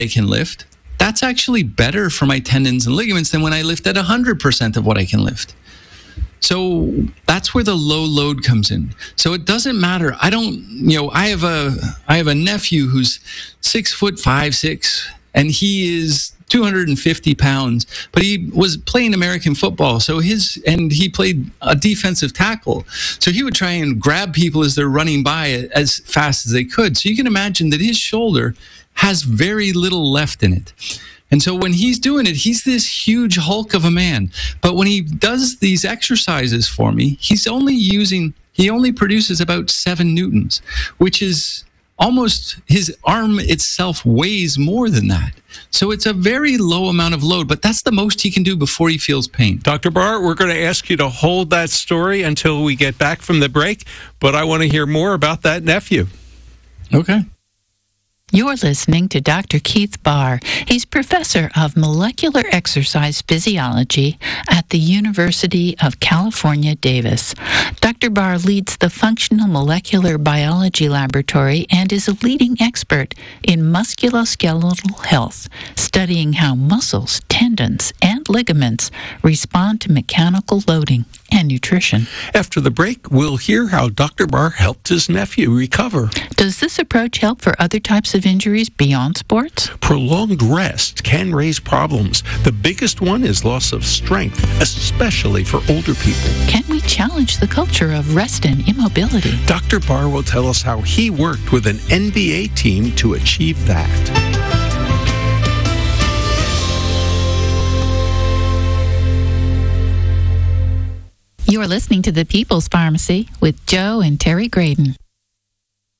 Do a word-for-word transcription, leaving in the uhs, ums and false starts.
I can lift, that's actually better for my tendons and ligaments than when I lift at one hundred percent of what I can lift. So that's where the low load comes in. So it doesn't matter. I don't, you know, I have a, I have a nephew who's six foot five, six, and he is two hundred fifty pounds, but he was playing American football. So his, and he played a defensive tackle. So he would try and grab people as they're running by as fast as they could. So you can imagine that his shoulder has very little left in it. And so when he's doing it, he's this huge hulk of a man. But when he does these exercises for me, he's only using, he only produces about seven newtons, which is almost, his arm itself weighs more than that. So it's a very low amount of load, but that's the most he can do before he feels pain. Doctor Barr, we're going to ask you to hold that story until we get back from the break, but I want to hear more about that nephew. Okay. You're listening to Doctor Keith Barr. He's professor of molecular exercise physiology at the University of California, Davis. Doctor Barr leads the Functional Molecular Biology Laboratory and is a leading expert in musculoskeletal health, studying how muscles, tendons, and ligaments respond to mechanical loading and nutrition. After the break, we'll hear how Doctor Barr helped his nephew recover. Does this approach help for other types of injuries beyond sports? Prolonged rest can raise problems. The biggest one is loss of strength, especially for older people. Can we challenge the culture of rest and immobility? Doctor Barr will tell us how he worked with an N B A team to achieve that. You're listening to The People's Pharmacy with Joe and Terry Graydon.